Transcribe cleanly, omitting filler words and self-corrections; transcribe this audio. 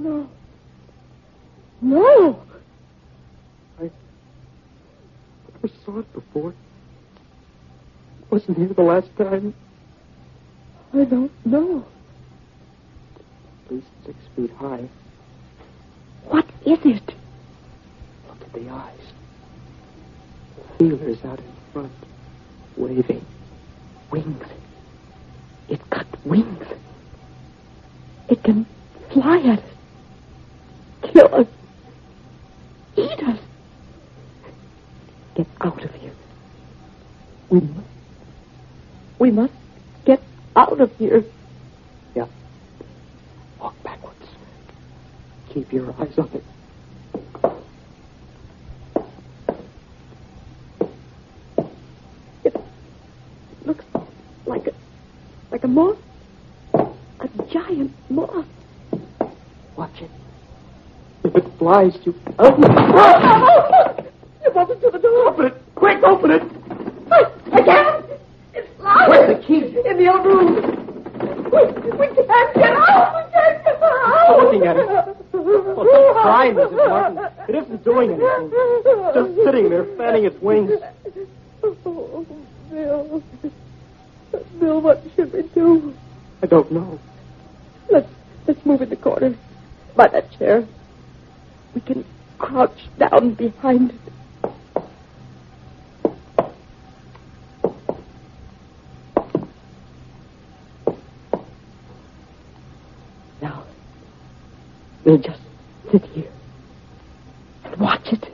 no. No! I never saw it before. It wasn't here the last time. I don't know. At least 6 feet high. What is it? Look at the eyes. Feelers out in front. Waving. Wings. It's got wings. It can fly at us. Kill us. Eat us. Get out of here. We must get out of here. Yeah. Walk backwards. Keep your eyes on it. It looks like a moth. A giant moth. Watch it. If it flies, you... You want it to the door. Open it! Quick, open it! I can't. It's locked. Where's the key? In the other room. We can't get out. We can't get out. I'm looking at it. Oh, it's crying, Mrs. Martin. It isn't doing anything. It's just sitting there, fanning its wings. Oh, Bill. Bill, what should we do? I don't know. Let's move in the corner. By that chair. We can crouch down behind it. Now, we'll just sit here.